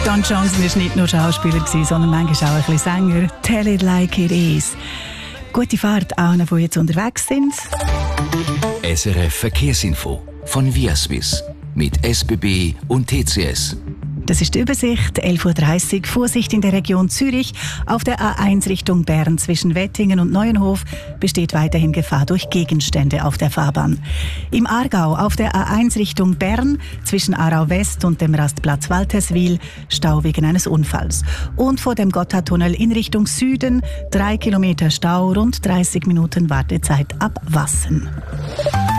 Don Johnson war nicht nur Schauspieler, sondern manchmal auch ein bisschen Sänger. Tell it like it is. Gute Fahrt an, die jetzt unterwegs sind. SRF Verkehrsinfo von Viaswiss mit SBB und TCS. Das ist die Übersicht, 11.30 Uhr, Vorsicht in der Region Zürich. Auf der A1 Richtung Bern zwischen Wettingen und Neuenhof besteht weiterhin Gefahr durch Gegenstände auf der Fahrbahn. Im Aargau auf der A1 Richtung Bern zwischen Aarau West und dem Rastplatz Walterswil Stau wegen eines Unfalls. Und vor dem Gotthardtunnel in Richtung Süden 3 Kilometer Stau, rund 30 Minuten Wartezeit ab Wassen.